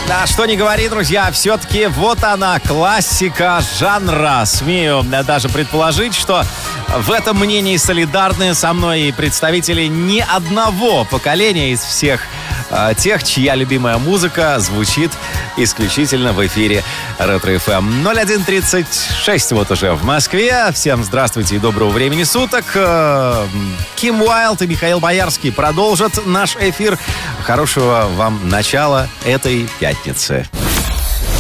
Да, что не говори, друзья, все-таки вот она, классика жанра. Смею даже предположить, что в этом мнении солидарны со мной и представители ни одного поколения из всех тех, чья любимая музыка звучит исключительно в эфире Ретро-ФМ. 01:36 вот уже в Москве. Всем здравствуйте и доброго времени суток. Ким Уайлд и Михаил Боярский продолжат наш эфир. Хорошего вам начала этой пятницы.